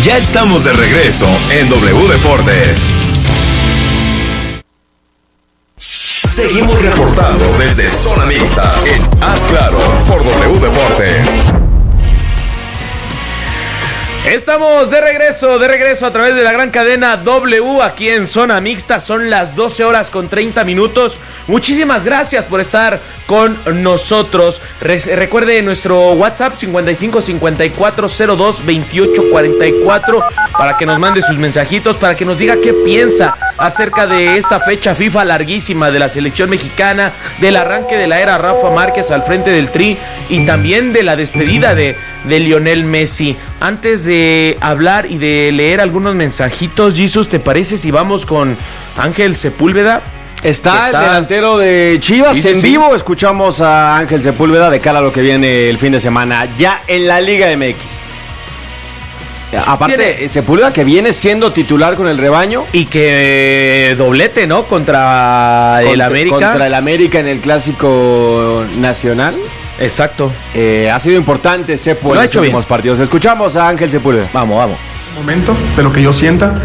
Ya estamos de regreso en W Deportes. Seguimos reportando desde Zona Mixta en Haz Claro por W Deportes. Estamos de regreso a través de la gran cadena W aquí en Zona Mixta. Son las 12:30. Muchísimas gracias por estar con nosotros. Recuerde nuestro WhatsApp 5554022844 para que nos mande sus mensajitos, para que nos diga qué piensa acerca de esta fecha FIFA larguísima de la selección mexicana, del arranque de la era Rafa Márquez al frente del Tri y también de la despedida de Lionel Messi. Antes de hablar y de leer algunos mensajitos, Jesus, ¿te parece si vamos con Ángel Sepúlveda? Está el delantero de Chivas en vivo. Escuchamos a Ángel Sepúlveda de cara a lo que viene el fin de semana ya en la Liga MX. Aparte, Sepúlveda que viene siendo titular con el rebaño. Y que doblete, ¿no? Contra el América. Contra el América en el Clásico Nacional. Exacto. Ha sido importante Sepu en los últimos partidos. Escuchamos a Ángel Sepúlveda. Vamos. Momento de lo que yo sienta.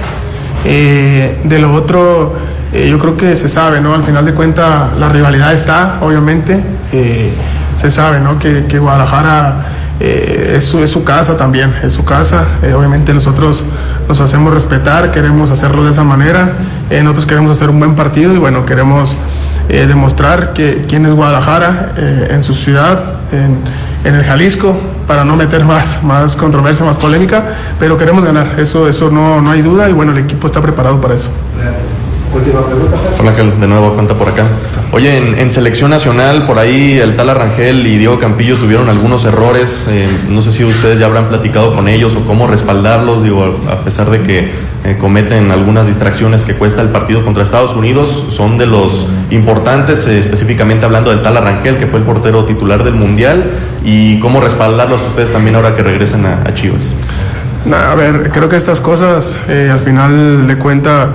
De lo otro, yo creo que se sabe, ¿no? Al final de cuentas, la rivalidad está, obviamente. Se sabe, ¿no? Que Guadalajara es su casa también, es su casa. Obviamente nosotros nos hacemos respetar, queremos hacerlo de esa manera. Nosotros queremos hacer un buen partido y bueno, queremos demostrar quién es Guadalajara en su ciudad, en el Jalisco, para no meter más controversia, más polémica, pero queremos ganar, eso no hay duda y bueno, el equipo está preparado para eso. Última pregunta. Hola, Ángel, de nuevo cuenta por acá. Oye, en selección nacional, por ahí el Tala Rangel y Diego Campillo tuvieron algunos errores. No sé si ustedes ya habrán platicado con ellos o cómo respaldarlos, a pesar de que cometen algunas distracciones que cuesta el partido contra Estados Unidos. Son de los importantes, específicamente hablando del Tala Rangel, que fue el portero titular del Mundial, y cómo respaldarlos ustedes también ahora que regresen a Chivas. A ver, creo que estas cosas, al final de cuentas,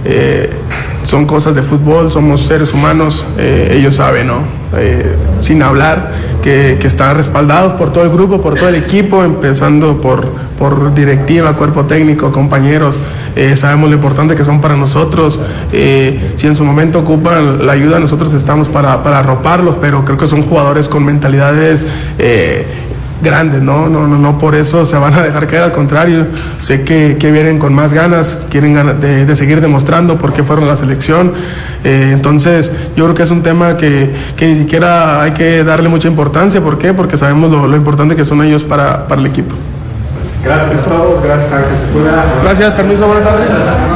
son cosas de fútbol, somos seres humanos, ellos saben, ¿no? Sin hablar, que están respaldados por todo el grupo, por todo el equipo, empezando por directiva, cuerpo técnico, compañeros. Sabemos lo importante que son para nosotros. Si en su momento ocupan la ayuda, nosotros estamos para arroparlos, pero creo que son jugadores con mentalidades grandes, no por eso se van a dejar caer, al contrario, sé que vienen con más ganas, quieren de seguir demostrando por qué fueron a la selección. Entonces yo creo que es un tema que ni siquiera hay que darle mucha importancia. ¿Por qué? Porque sabemos lo importante que son ellos para el equipo. Gracias a todos, gracias Ángel. Gracias, permiso, buenas tardes.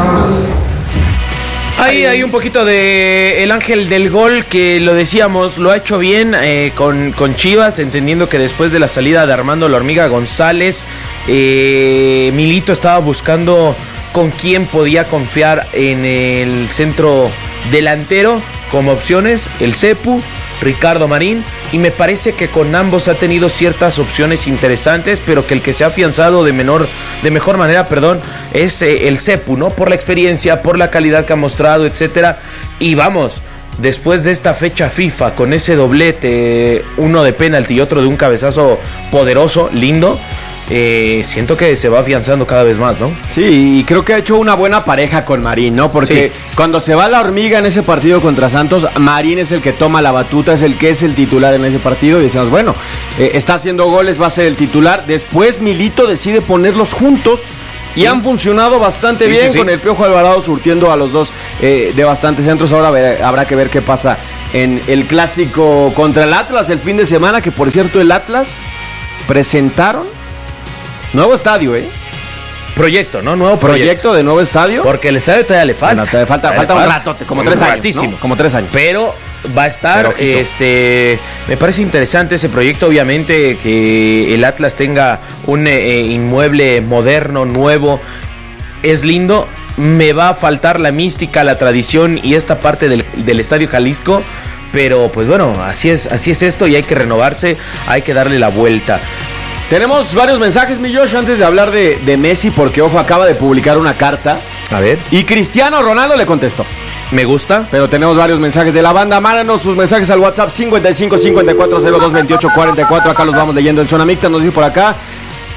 Ahí hay un poquito de el ángel del gol, que lo decíamos, lo ha hecho bien con Chivas, entendiendo que después de la salida de Armando La Hormiga González, Milito estaba buscando con quién podía confiar en el centro delantero como opciones, el Cepu, Ricardo Marín, y me parece que con ambos ha tenido ciertas opciones interesantes, pero que el que se ha afianzado de mejor manera, es el Cepu, ¿no? Por la experiencia, por la calidad que ha mostrado, etcétera. Y vamos, después de esta fecha FIFA, con ese doblete, uno de penalti y otro de un cabezazo poderoso, lindo, siento que se va afianzando cada vez más, ¿no? Sí, y creo que ha hecho una buena pareja con Marín, ¿no? Porque cuando se va La Hormiga en ese partido contra Santos, Marín es el que toma la batuta, es el que es el titular en ese partido, y decíamos, bueno, está haciendo goles, va a ser el titular. Después Milito decide ponerlos juntos y han funcionado bastante bien, con el Piojo Alvarado surtiendo a los dos de bastantes centros. Ahora habrá que ver qué pasa en el clásico contra el Atlas el fin de semana, que por cierto el Atlas presentaron nuevo estadio, Proyecto, ¿no? Nuevo proyecto de nuevo estadio. Porque el estadio todavía le falta. Bueno, falta un ratote, como 3 años, ¿no? Como 3 años. Pero va a estar, me parece interesante ese proyecto, obviamente, que el Atlas tenga un inmueble moderno, nuevo, es lindo. Me va a faltar la mística, la tradición y esta parte del Estadio Jalisco, pero pues bueno, así es esto, y hay que renovarse, hay que darle la vuelta. Tenemos varios mensajes, mi Josh, antes de hablar de Messi, porque, ojo, acaba de publicar una carta. A ver. Y Cristiano Ronaldo le contestó. Me gusta. Pero tenemos varios mensajes de la banda. Mándanos sus mensajes al WhatsApp 55 54 02 28 44. Acá los vamos leyendo en Zona Mixta. Nos dice por acá: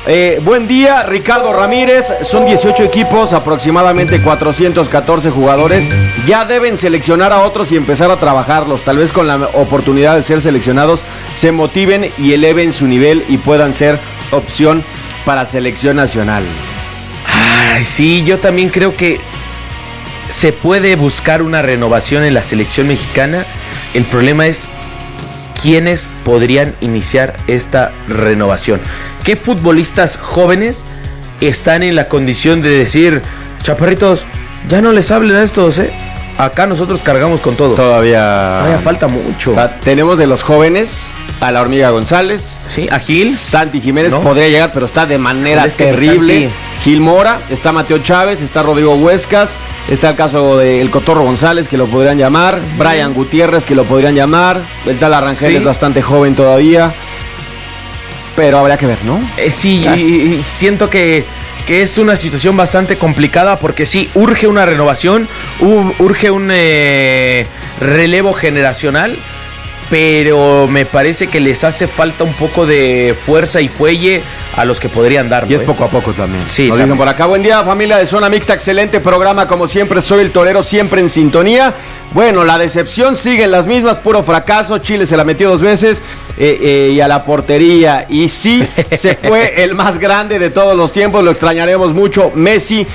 Buen día, Ricardo Ramírez. Son 18 equipos, aproximadamente 414 jugadores. Ya deben seleccionar a otros y empezar a trabajarlos. Tal vez con la oportunidad de ser seleccionados se motiven y eleven su nivel y puedan ser opción para selección nacional. Ay, sí, yo también creo que se puede buscar una renovación en la selección mexicana. El problema es quiénes podrían iniciar esta renovación. ¿Qué futbolistas jóvenes están en la condición de decir, chaparritos, ya no les hablen a estos, acá nosotros cargamos con todo? Todavía falta mucho. Tenemos de los jóvenes a la Hormiga González. Sí, a Gil. Santi Jiménez ¿no? podría llegar, pero está de manera terrible. Gil Mora, está Mateo Chávez, está Rodrigo Huescas, está el caso del Cotorro González, que lo podrían llamar, Brian Gutiérrez, que lo podrían llamar, el tal Arrangel es bastante joven todavía, pero habría que ver, ¿no? Sí, y siento que es una situación bastante complicada porque sí, urge una renovación, urge un relevo generacional, pero me parece que les hace falta un poco de fuerza y fuelle a los que podrían dar. Y es poco a poco también. Sí, nos dicen por acá, buen día familia de Zona Mixta, excelente programa, como siempre soy el torero, siempre en sintonía. Bueno, la decepción sigue en las mismas, puro fracaso, Chile se la metió 2 veces y a la portería, y sí, se fue el más grande de todos los tiempos, lo extrañaremos mucho, Messi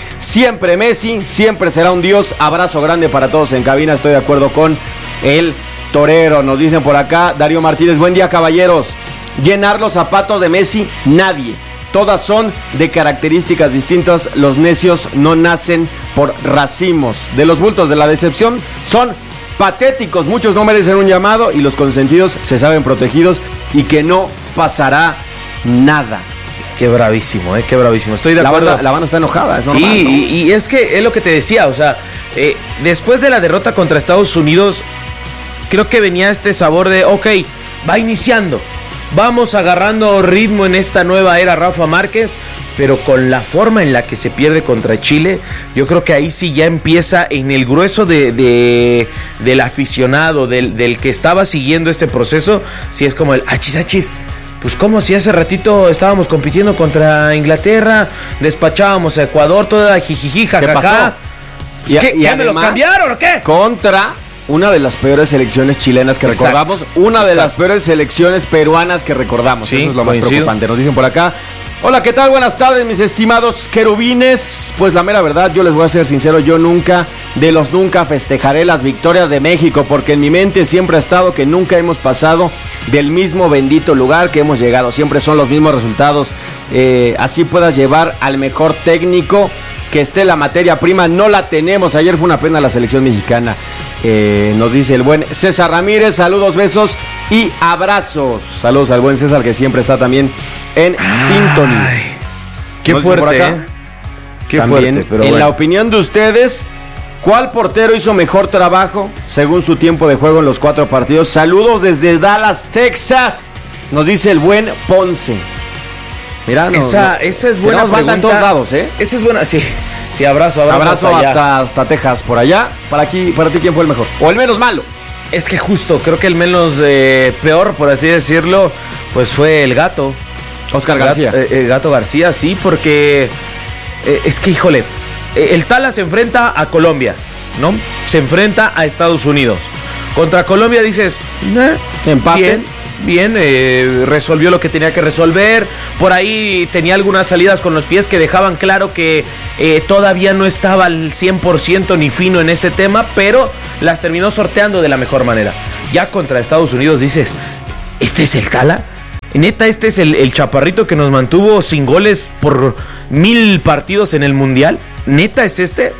siempre será un dios, abrazo grande para todos en cabina, estoy de acuerdo con el torero. Nos dicen por acá, Darío Martínez, buen día caballeros, llenar los zapatos de Messi, nadie, todas son de características distintas, los necios no nacen por racimos, de los bultos de la decepción son patéticos, muchos no merecen un llamado y los consentidos se saben protegidos y que no pasará nada. Qué bravísimo, qué bravísimo. Estoy de acuerdo. La banda está enojada, es sí, normal, ¿no? y es que es lo que te decía, o sea, después de la derrota contra Estados Unidos, creo que venía este sabor de, ok, va iniciando, vamos agarrando ritmo en esta nueva era Rafa Márquez, pero con la forma en la que se pierde contra Chile, yo creo que ahí sí ya empieza en el grueso del aficionado, del que estaba siguiendo este proceso, sí es como el achis, pues como si hace ratito estábamos compitiendo contra Inglaterra, despachábamos a Ecuador, toda jijiji, jajaja. Pues, ¿Qué, me los cambiaron o qué? Contra una de las peores selecciones chilenas que recordamos, una de las peores selecciones peruanas que recordamos. Sí, eso es lo más preocupante. Nos dicen por acá, hola, ¿qué tal? Buenas tardes, mis estimados querubines. Pues la mera verdad, yo les voy a ser sincero, yo nunca festejaré las victorias de México, porque en mi mente siempre ha estado que nunca hemos pasado del mismo bendito lugar que hemos llegado. Siempre son los mismos resultados. Así puedas llevar al mejor técnico, que esté la materia prima, no la tenemos. Ayer fue una pena la selección mexicana. Nos dice el buen César Ramírez, saludos, besos y abrazos. Saludos al buen César, que siempre está también en sintonía. Qué fuerte, Qué fuerte, pero en la opinión de ustedes, ¿cuál portero hizo mejor trabajo según su tiempo de juego en los 4 partidos? Saludos desde Dallas, Texas. Nos dice el buen Ponce. Mirá, esa es buena pregunta. En todos lados, Esa es buena, sí. Sí, abrazo hasta Texas, por allá. Para ti, ¿quién fue el mejor? O el menos malo. Es que justo, creo que el menos peor, por así decirlo, pues fue el Gato. Oscar García. El Gato García, sí, porque es que, híjole, el Tala se enfrenta a Colombia, ¿no? Se enfrenta a Estados Unidos. Contra Colombia dices, empate. Bien, resolvió lo que tenía que resolver. Por ahí tenía algunas salidas con los pies que dejaban claro que todavía no estaba al 100% ni fino en ese tema, pero las terminó sorteando de la mejor manera. Ya contra Estados Unidos dices, ¿este es el Tala? Neta, este es el chaparrito que nos mantuvo sin goles por 1000 partidos en el Mundial. Neta, ¿es este?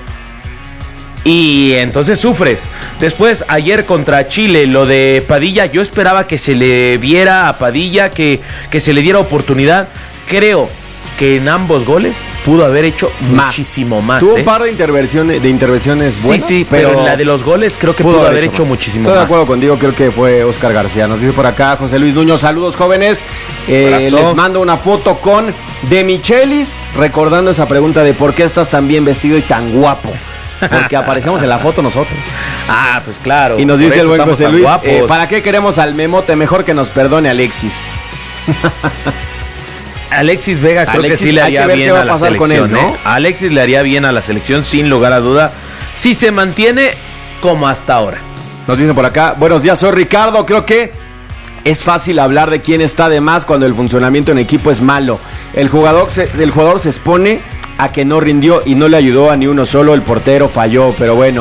Y entonces sufres. Después, ayer contra Chile, lo de Padilla, yo esperaba que se le viera a Padilla, que se le diera oportunidad. Creo que en ambos goles pudo haber hecho muchísimo más. Tuvo un par de intervenciones buenas. Sí, pero en la de los goles creo que pudo haber hecho muchísimo más. Estoy de acuerdo contigo, creo que fue Oscar García. Nos dice por acá José Luis Nuño, saludos jóvenes. Les mando una foto con De Michelis, recordando esa pregunta de por qué estás tan bien vestido y tan guapo. Porque aparecemos en la foto nosotros. Ah, pues claro. Y nos dice el buen José Luis, ¿para qué queremos al Memote? Mejor que nos perdone Alexis. Alexis Vega creo que sí le haría bien a la selección, ¿no? Alexis le haría bien a la selección sin lugar a duda, si se mantiene como hasta ahora. Nos dicen por acá, buenos días, soy Ricardo, creo que es fácil hablar de quién está de más cuando el funcionamiento en equipo es malo. El jugador se expone a que no rindió y no le ayudó a ni uno solo, el portero falló, pero bueno,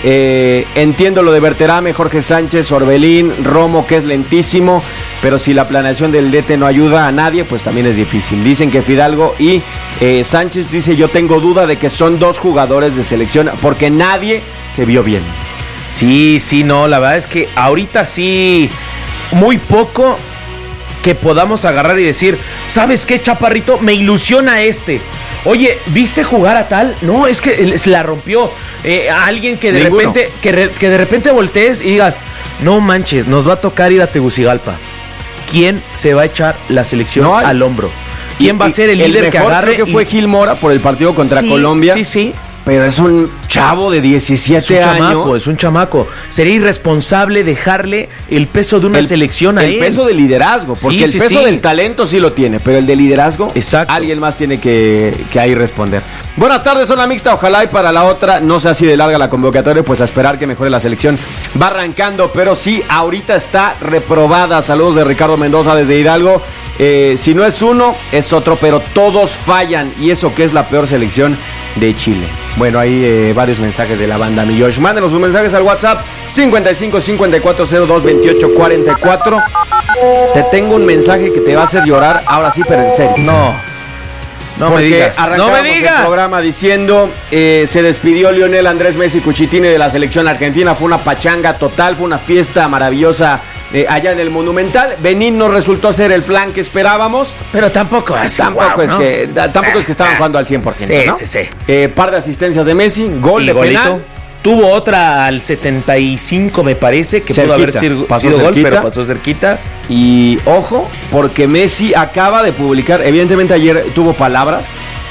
entiendo lo de Berterame, Jorge Sánchez, Orbelín, Romo, que es lentísimo, pero si la planeación del DT no ayuda a nadie, pues también es difícil. Dicen que Fidalgo y Sánchez dice, yo tengo duda de que son dos jugadores de selección, porque nadie se vio bien. Sí, no, la verdad es que ahorita sí, muy poco que podamos agarrar y decir, ¿sabes qué, Chaparrito? Me ilusiona este. Oye, ¿viste jugar a tal? No, es que la rompió. A alguien que de repente que de repente voltees y digas, no manches, nos va a tocar ir a Tegucigalpa. ¿Quién se va a echar la selección al hombro? ¿Quién va a ser el líder que agarre? Creo que fue Gil Mora por el partido contra Colombia. Sí. Pero es un chavo de 17 años. Es un chamaco. Sería irresponsable dejarle el peso de una selección a él. El peso de liderazgo, porque el peso del talento sí lo tiene, pero el de liderazgo, exacto, alguien más tiene que ahí responder. Buenas tardes, zona mixta. Ojalá y para la otra no sea así de larga la convocatoria, pues a esperar que mejore la selección. Va arrancando, pero sí, ahorita está reprobada. Saludos de Ricardo Mendoza desde Hidalgo. Si no es uno, es otro, pero todos fallan. Y eso que es la peor selección de Chile. Bueno, hay varios mensajes de la banda Millosh. Mándenos sus mensajes al WhatsApp 55 54 02 28 44. Te tengo un mensaje que te va a hacer llorar, ahora sí, pero en serio. No me digas. No me digas. El programa diciendo, se despidió Lionel Andrés Messi Cuchitini de la selección argentina. Fue una pachanga total, fue una fiesta maravillosa allá en el Monumental. Benín no resultó ser el flan que esperábamos, pero tampoco es que estaban jugando al 100%. Sí, ¿no? sí. Par de asistencias de Messi, gol de penal. Tuvo otra al 75, me parece, que pudo haber sido gol, pero pasó cerquita. Y ojo, porque Messi acaba de publicar, evidentemente ayer tuvo palabras,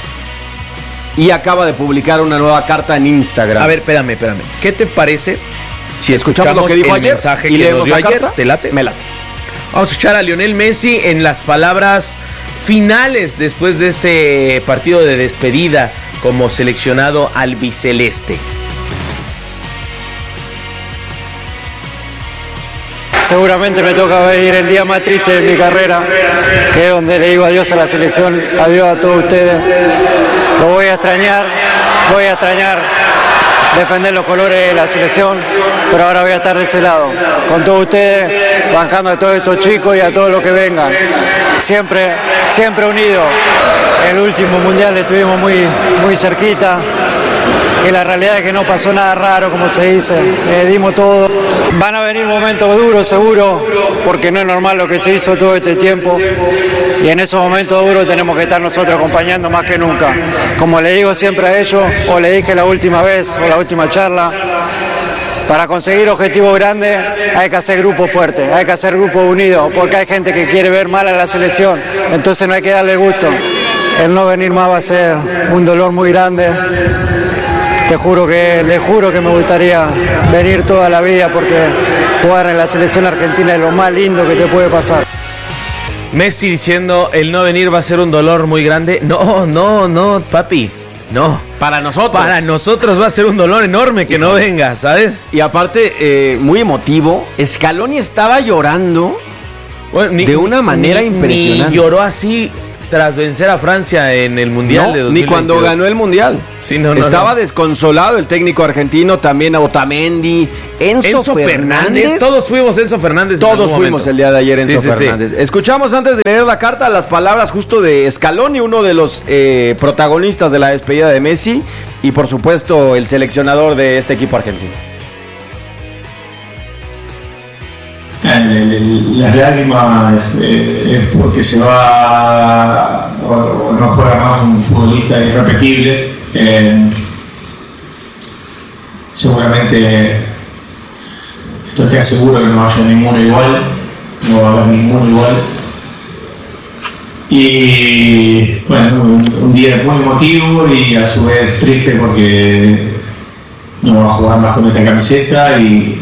y acaba de publicar una nueva carta en Instagram. A ver, espérame. ¿Qué te parece si escuchamos lo que dijo el ayer mensaje y que nos dio ayer? Carta? ¿Te late? Me late. Vamos a escuchar a Lionel Messi en las palabras finales después de este partido de despedida como seleccionado albiceleste. Seguramente me toca venir el día más triste de mi carrera, que es donde le digo adiós a la selección, adiós a todos ustedes. Lo voy a extrañar defender los colores de la selección, pero ahora voy a estar de ese lado, con todos ustedes, bancando a todos estos chicos y a todos los que vengan. Siempre unidos. El último mundial estuvimos muy cerquita. Y la realidad es que no pasó nada raro, como se dice, dimos todo. Van a venir momentos duros, seguro, porque no es normal lo que se hizo todo este tiempo. Y en esos momentos duros tenemos que estar nosotros acompañando más que nunca. Como le digo siempre a ellos, o le dije la última vez, o la última charla, para conseguir objetivos grandes hay que hacer grupos fuertes, hay que hacer grupos unidos, porque hay gente que quiere ver mal a la selección, entonces no hay que darle gusto. El no venir más va a ser un dolor muy grande. Les juro que me gustaría venir toda la vida, porque jugar en la selección argentina es lo más lindo que te puede pasar. Messi diciendo el no venir va a ser un dolor muy grande. No, papi, no. Para nosotros va a ser un dolor enorme que no venga, ¿sabes? Y aparte, muy emotivo, Scaloni estaba llorando de una manera impresionante. Ni lloró así tras vencer a Francia en el Mundial de 2022. Ni cuando ganó el Mundial. Sí, no, estaba desconsolado el técnico argentino, también Otamendi, Enzo Fernández. Todos fuimos Enzo Fernández. Todos fuimos el día de ayer Enzo Fernández. Sí. Escuchamos antes de leer la carta las palabras justo de Scaloni, uno de los protagonistas de la despedida de Messi y por supuesto el seleccionador de este equipo argentino. Las lágrimas es porque se va o no juega más un futbolista irrepetible. Seguramente estoy casi seguro que no va a haber ninguno igual, no va a haber ninguno igual. Y bueno, un día muy emotivo y a su vez triste porque no va a jugar más con esta camiseta, y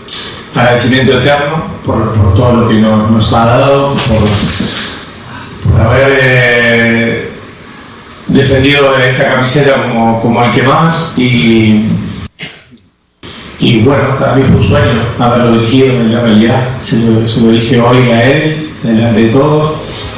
agradecimiento eterno por todo lo que nos ha dado, por haber defendido esta camiseta como el que más y bueno, para mí fue un sueño haberlo dirigido. En la realidad se lo dije hoy a él, delante de todos.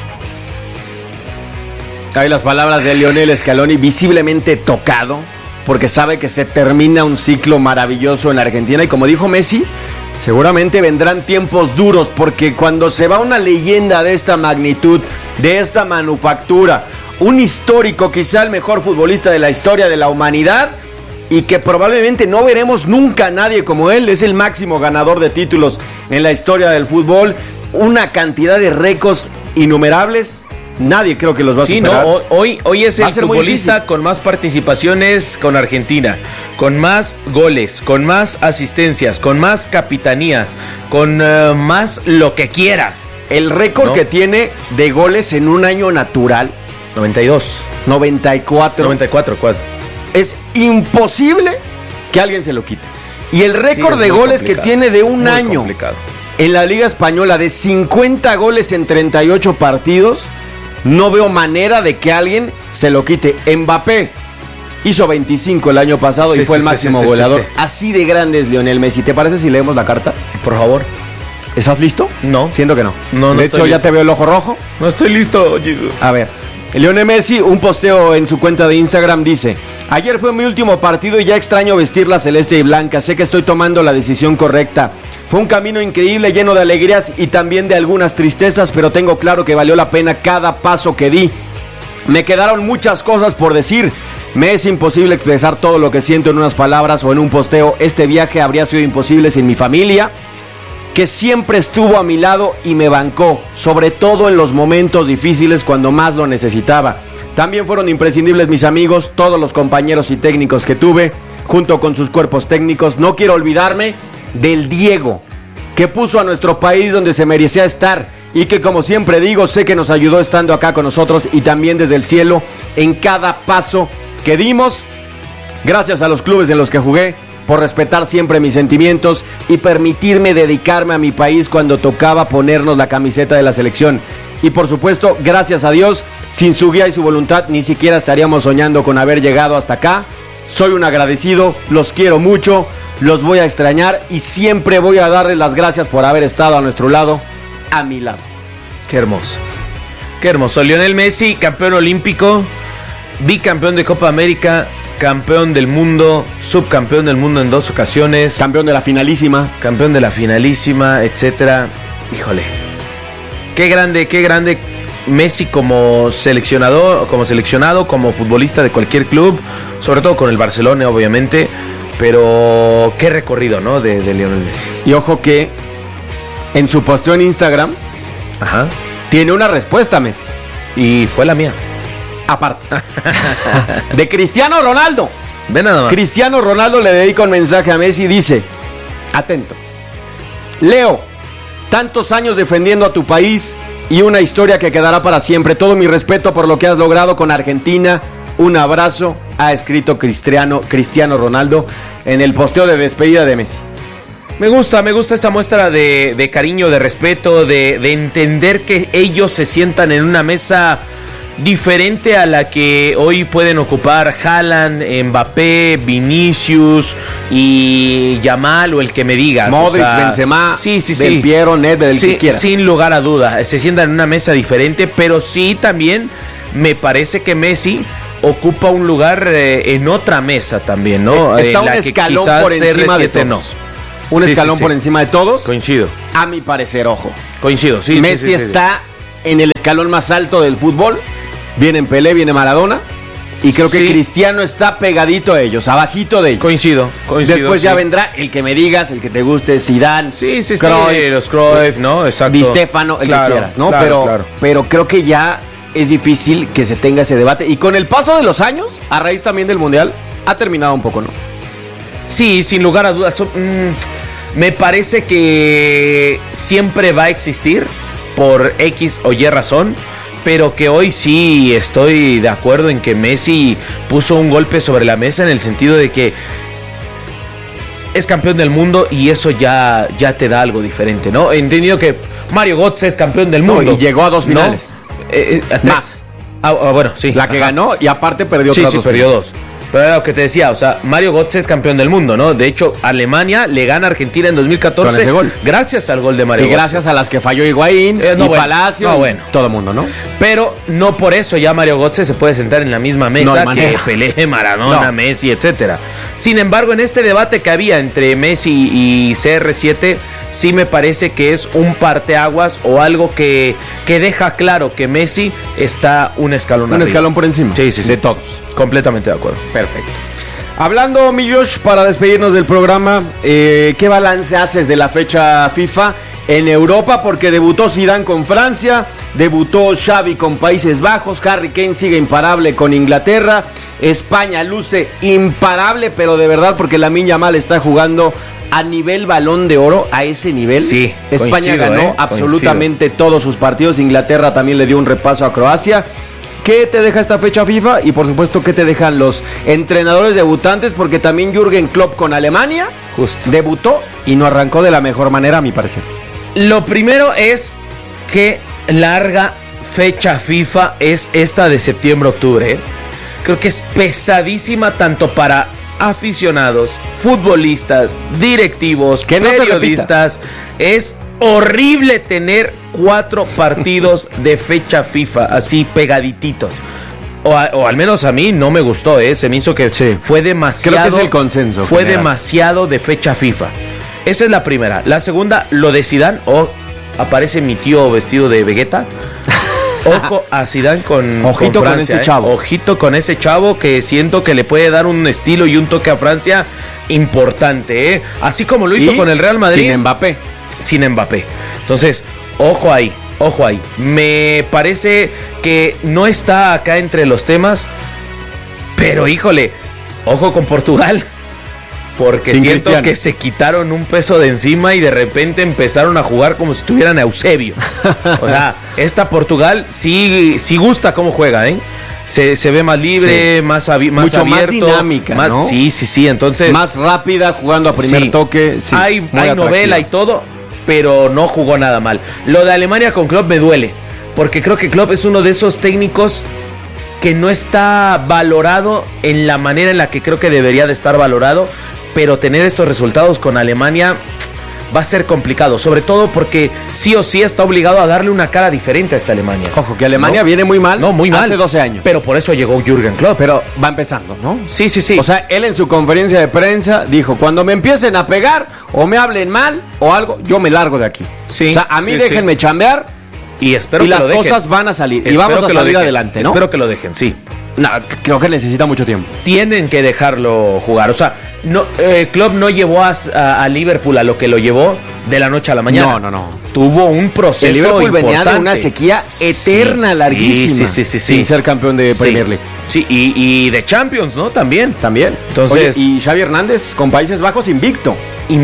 Hay las palabras de Lionel Scaloni, visiblemente tocado, porque sabe que se termina un ciclo maravilloso en la Argentina. Y como dijo Messi, seguramente vendrán tiempos duros, porque cuando se va una leyenda de esta magnitud, de esta manufactura, un histórico, quizá el mejor futbolista de la historia de la humanidad, y que probablemente no veremos nunca a nadie como él, es el máximo ganador de títulos en la historia del fútbol, una cantidad de récords innumerables. Nadie creo que los va a superar. No, hoy es el futbolista con más participaciones con Argentina, con más goles, con más asistencias, con más capitanías, con más lo que quieras. El récord que tiene de goles en un año natural, 92, 94. Es imposible que alguien se lo quite. Y el récord de goles que tiene de un año complicado en la Liga Española, de 50 goles en 38 partidos, no veo manera de que alguien se lo quite. Mbappé hizo 25 el año pasado y fue el máximo goleador. Así de grande es Lionel Messi. ¿Te parece si leemos la carta? Por favor. ¿Estás listo? No. Siento que no. No de hecho, ya te veo el ojo rojo. No estoy listo, Jesús. A ver. Lionel Messi, un posteo en su cuenta de Instagram, dice: ayer fue mi último partido y ya extraño vestir la celeste y blanca. Sé que estoy tomando la decisión correcta. Fue un camino increíble, lleno de alegrías y también de algunas tristezas, pero tengo claro que valió la pena cada paso que di. Me quedaron muchas cosas por decir. Me es imposible expresar todo lo que siento en unas palabras o en un posteo. Este viaje habría sido imposible sin mi familia, que siempre estuvo a mi lado y me bancó, sobre todo en los momentos difíciles cuando más lo necesitaba. También fueron imprescindibles mis amigos, todos los compañeros y técnicos que tuve, junto con sus cuerpos técnicos. No quiero olvidarme del Diego, que puso a nuestro país donde se merecía estar y que, como siempre digo, sé que nos ayudó estando acá con nosotros y también desde el cielo en cada paso que dimos. Gracias a los clubes en los que jugué por respetar siempre mis sentimientos y permitirme dedicarme a mi país cuando tocaba ponernos la camiseta de la selección. Y por supuesto, gracias a Dios, sin su guía y su voluntad ni siquiera estaríamos soñando con haber llegado hasta acá. Soy un agradecido, los quiero mucho, los voy a extrañar y siempre voy a darles las gracias por haber estado a nuestro lado, a mi lado. Qué hermoso. Qué hermoso. Lionel Messi, campeón olímpico, bicampeón de Copa América, campeón del mundo, subcampeón del mundo en 2 ocasiones, campeón de la finalísima, etcétera. Híjole. Qué grande Messi como seleccionado, como futbolista de cualquier club, sobre todo con el Barcelona, obviamente, pero qué recorrido, ¿no? de Lionel Messi. Y ojo que en su posteo en Instagram, tiene una respuesta, Messi. Y fue la mía. Aparte. De Cristiano Ronaldo. Ve nada más. Cristiano Ronaldo le dedica un mensaje a Messi y dice: atento. Leo, tantos años defendiendo a tu país y una historia que quedará para siempre. Todo mi respeto por lo que has logrado con Argentina. Un abrazo, ha escrito Cristiano Ronaldo en el posteo de despedida de Messi. Me gusta esta muestra de cariño, de respeto, de entender que ellos se sientan en una mesa diferente a la que hoy pueden ocupar Haaland, Mbappé, Vinicius y Yamal o el que me digas. Modric, Benzema, Del Piero, Nedved, del que quiera. Sin lugar a duda, se sientan en una mesa diferente, pero sí también me parece que Messi ocupa un lugar en otra mesa también, ¿no? Está un escalón por encima de todos. No. Un escalón por encima de todos. Coincido. A mi parecer, ojo. Coincido, sí. Messi está en el escalón más alto del fútbol. Viene Pelé, viene Maradona. Y creo que Cristiano está pegadito a ellos, abajito de ellos. Coincido. Después ya vendrá el que me digas, el que te guste, Zidane, Cruyff, los Cruyff, ¿no? Exacto. Di Stéfano, el que quieras, ¿no? Pero creo que ya es difícil que se tenga ese debate. Y con el paso de los años, a raíz también del Mundial, ha terminado un poco, ¿no? Sí, sin lugar a dudas. Me parece que siempre va a existir por X o Y razón, pero que hoy sí estoy de acuerdo en que Messi puso un golpe sobre la mesa en el sentido de que es campeón del mundo y eso ya te da algo diferente, ¿no? He entendido que Mario Götze es campeón del mundo. Y llegó a 2 finales. Más. Bueno, sí. La que Ajá. ganó y aparte perdió Sí, otras sí, dos. perdió 2. Pero era lo que te decía, o sea, Mario Götze es campeón del mundo, ¿no? De hecho, Alemania le gana a Argentina en 2014 con ese gol. Gracias al gol de Mario Y Götze. gracias a las que falló Higuaín y Palacio. Todo el mundo, ¿no? Pero no por eso ya Mario Götze se puede sentar en la misma mesa que Pelé, Maradona, Messi, etcétera. Sin embargo, en este debate que había entre Messi y CR7, sí me parece que es un parteaguas o algo que deja claro que Messi está un escalón arriba. Un escalón por encima. Sí. De todos. Completamente de acuerdo. Perfecto. Hablando, mi Josh, para despedirnos del programa, ¿qué balance haces de la fecha FIFA en Europa? Porque debutó Zidane con Francia, debutó Xavi con Países Bajos, Harry Kane sigue imparable con Inglaterra, España luce imparable, pero de verdad porque Lamine Yamal está jugando a nivel Balón de Oro, a ese nivel. Sí, España ganó absolutamente todos sus partidos, Inglaterra también le dio un repaso a Croacia. ¿Qué te deja esta fecha FIFA? Y por supuesto, ¿qué te dejan los entrenadores debutantes? Porque también Jürgen Klopp con Alemania debutó y no arrancó de la mejor manera, a mi parecer. Lo primero es que larga fecha FIFA es esta de septiembre-octubre. Creo que es pesadísima tanto para aficionados, futbolistas, directivos, que no periodistas. Es horrible tener 4 partidos de fecha FIFA así pegadititos. O al menos a mí no me gustó, se me hizo que fue demasiado. Creo que es el consenso. Fue general. demasiado de fecha FIFA. Esa es la primera. La segunda, lo de Zidane. Aparece mi tío vestido de Vegeta. Ojo a Zidane con Ojito con Francia, este chavo. Ojito con ese chavo que siento que le puede dar un estilo y un toque a Francia importante, así como lo hizo con el Real Madrid. Sin Mbappé. Entonces, ojo ahí. Me parece que no está acá entre los temas, pero híjole, ojo con Portugal. Porque Sin siento Cristiano. que se quitaron un peso de encima y de repente empezaron a jugar como si tuvieran a Eusebio. O sea, esta Portugal sí gusta cómo juega, ¿eh? Se ve más libre, más abierto. Mucho más dinámica, ¿no? Sí, entonces... Más rápida, jugando a primer toque. Sí, hay novela y todo, pero no jugó nada mal. Lo de Alemania con Klopp me duele, porque creo que Klopp es uno de esos técnicos que no está valorado en la manera en la que creo que debería de estar valorado, pero tener estos resultados con Alemania va a ser complicado, sobre todo porque sí o sí está obligado a darle una cara diferente a esta Alemania. Ojo, que Alemania viene muy mal. No, muy mal. Hace 12 años. Pero por eso llegó Jürgen Klopp. Pero va empezando, ¿no? Sí. O sea, él en su conferencia de prensa dijo, cuando me empiecen a pegar o me hablen mal o algo, yo me largo de aquí. Sí, o sea, a mí déjenme chambear y espero y que las lo dejen. cosas van a salir. Espero y vamos a que lo salir dejen. adelante, ¿no? Espero que lo dejen, sí. No, creo que necesita mucho tiempo. Tienen que dejarlo jugar. O sea, Klopp no llevó a Liverpool a lo que lo llevó de la noche a la mañana. No. Tuvo un proceso El Liverpool importante. venía de una sequía eterna, larguísima. Sí. Sin ser campeón de Premier League. Sí, y de Champions, ¿no? También. Entonces, oye, y Xavi Hernández con Países Bajos invicto,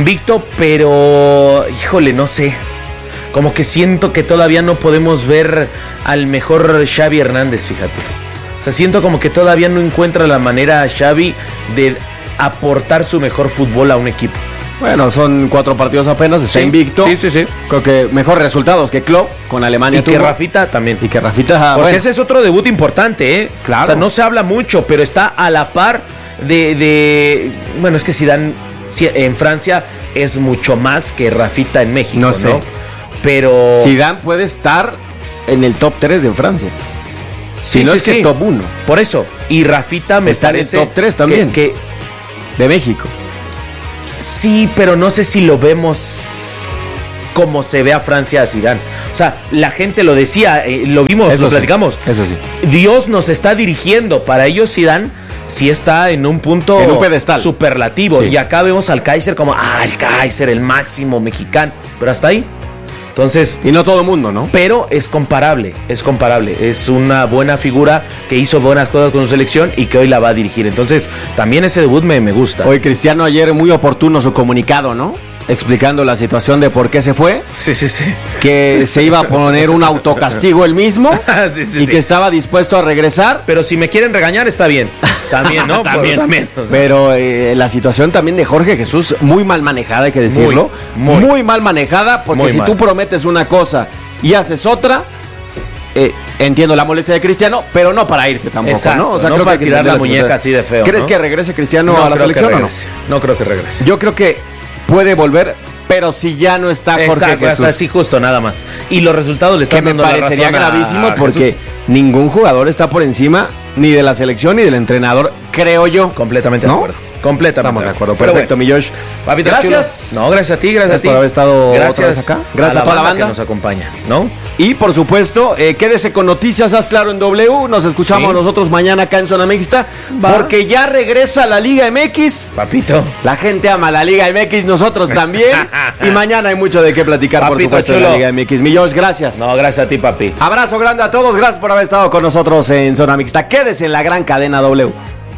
pero híjole, no sé. Como que siento que todavía no podemos ver al mejor Xavi Hernández, fíjate. O sea, siento como que todavía no encuentra la manera Xavi de aportar su mejor fútbol a un equipo. Bueno, son 4 partidos apenas, está invicto. Sí. Creo que mejores resultados que Klopp con Alemania. Y que Rafita también. Porque ese es otro debut importante, ¿eh? Claro. O sea, no se habla mucho, pero está a la par de... Bueno, es que Zidane en Francia es mucho más que Rafita en México, ¿no? sé. Pero... Zidane puede estar en el top 3 de Francia. Si no es que top 1. Por eso. Y Rafita me está parece... en el top 3 también. De México. Sí, pero no sé si lo vemos como se ve a Francia a Zidane. O sea, la gente lo decía, lo vimos, Eso lo sí, platicamos. Eso sí. Dios nos está dirigiendo. Para ellos Zidane sí está en un punto en un pedestal superlativo. Sí. Y acá vemos al Kaiser como, el Kaiser, el máximo mexicano. Pero hasta ahí. Entonces, y no todo el mundo, ¿no? Pero es comparable. Es una buena figura que hizo buenas cosas con su selección y que hoy la va a dirigir. Entonces, también ese debut me gusta. Hoy Cristiano ayer muy oportuno su comunicado, ¿no? Explicando la situación de por qué se fue. Sí. Que se iba a poner un autocastigo él mismo. Y que estaba dispuesto a regresar. Pero si me quieren regañar, está bien. También, ¿no? también. O sea. Pero la situación también de Jorge Jesús, muy mal manejada, hay que decirlo. Muy mal manejada, porque si tú prometes una cosa y haces otra, entiendo la molestia de Cristiano, pero no para irte tampoco, Exacto, ¿no? O sea, no creo para que tirar la entender muñeca así de feo, ¿Crees ¿no? que regrese Cristiano a la creo selección que o no? regrese. No creo que regrese. Yo creo que puede volver, pero si ya no está Jorge Exacto, Jesús. así justo, nada más. Y los resultados le Que están me dando la razón parecería gravísimo a porque Jesús. ningún jugador está por encima ni de la selección ni del entrenador, creo yo. Completamente ¿No? de acuerdo. Completamente. Estamos de acuerdo. Pero Perfecto, bueno, mi Josh. papito Gracias. chulo. No, gracias a ti, gracias a ti. por haber estado gracias otra vez acá. Gracias a toda la banda que nos acompaña, ¿no? Y por supuesto, quédese con Noticias Haz Claro en W. Nos escuchamos Sí. nosotros mañana acá en Zona Mixta. Va. Porque ya regresa la Liga MX. Papito. La gente ama la Liga MX, nosotros también. Y mañana hay mucho de qué platicar, por Papito supuesto, de chulo. la Liga MX. Mi Josh, gracias. No, gracias a ti, papi. Abrazo grande a todos. Gracias por haber estado con nosotros en Zona Mixta. Quédese en la gran cadena W.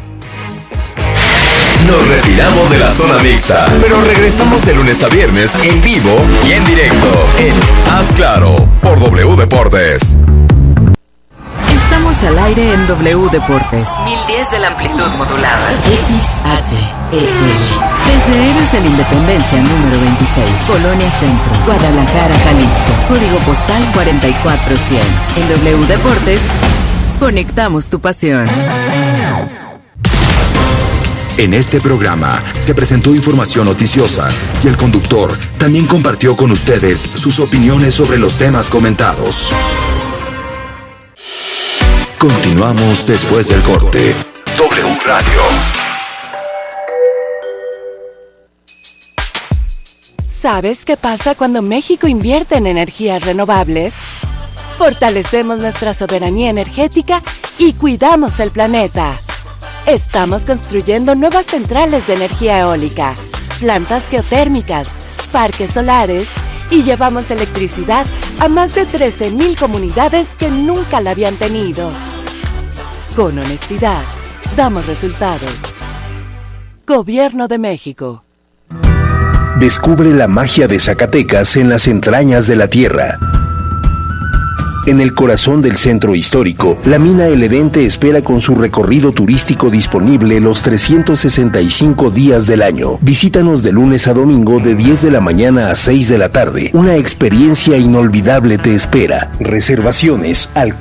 Nos retiramos de la zona mixta, pero regresamos de lunes a viernes en vivo y en directo en Haz Claro por W Deportes. Estamos al aire en W Deportes. 1010 de la amplitud modulada. XHEL. Desde Héroes de la Independencia número 26. Colonia Centro. Guadalajara, Jalisco. Código postal 44100. En W Deportes, conectamos tu pasión. En este programa se presentó información noticiosa y el conductor también compartió con ustedes sus opiniones sobre los temas comentados. Continuamos después del corte. W Radio. ¿Sabes qué pasa cuando México invierte en energías renovables? Fortalecemos nuestra soberanía energética y cuidamos el planeta. Estamos construyendo nuevas centrales de energía eólica, plantas geotérmicas, parques solares y llevamos electricidad a más de 13,000 comunidades que nunca la habían tenido. Con honestidad, damos resultados. Gobierno de México. Descubre la magia de Zacatecas en las entrañas de la tierra. En el corazón del centro histórico, la mina El Edén te espera con su recorrido turístico disponible los 365 días del año. Visítanos de lunes a domingo de 10 de la mañana a 6 de la tarde. Una experiencia inolvidable te espera. Reservaciones al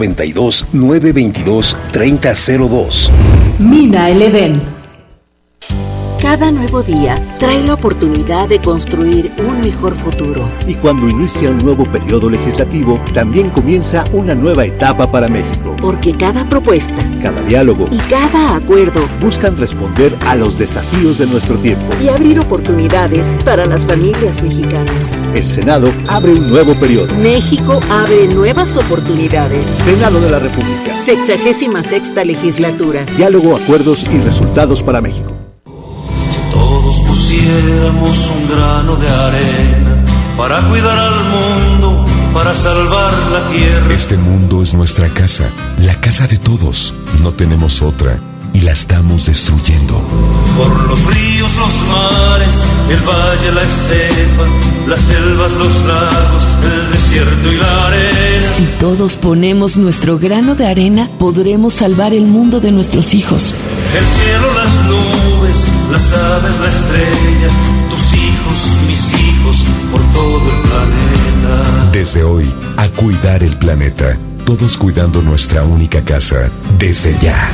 492-922-3002. Mina El Edén. Cada nuevo día trae la oportunidad de construir un mejor futuro. Y cuando inicia un nuevo periodo legislativo, también comienza una nueva etapa para México. Porque cada propuesta, cada diálogo y cada acuerdo buscan responder a los desafíos de nuestro tiempo y abrir oportunidades para las familias mexicanas. El Senado abre un nuevo periodo. México abre nuevas oportunidades. Senado de la República. 66ª legislatura. Diálogo, acuerdos y resultados para México. Todos pusiéramos un grano de arena para cuidar al mundo, para salvar la tierra. Este mundo es nuestra casa, la casa de todos. No tenemos otra y la estamos destruyendo. Por los ríos, los mares, el valle, la estepa, las selvas, los lagos, el desierto y la arena. Si todos ponemos nuestro grano de arena, podremos salvar el mundo de nuestros hijos. El cielo, las nubes, las aves, la estrella, tus hijos, mis hijos, por todo el planeta. Desde hoy, a cuidar el planeta, todos cuidando nuestra única casa, desde ya.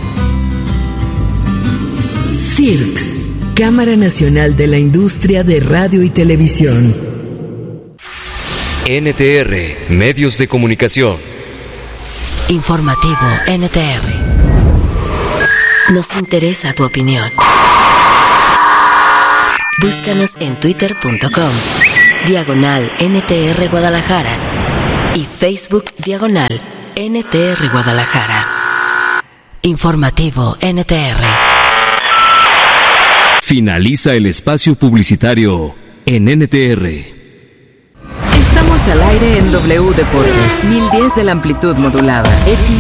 CIRT, Cámara Nacional de la Industria de Radio y Televisión. NTR, Medios de Comunicación. Informativo NTR. Nos interesa tu opinión. Búscanos en twitter.com/NTR Guadalajara y Facebook /NTR Guadalajara. Informativo NTR. Finaliza el espacio publicitario en NTR. Estamos al aire en W Deportes. 1010 de la amplitud modulada.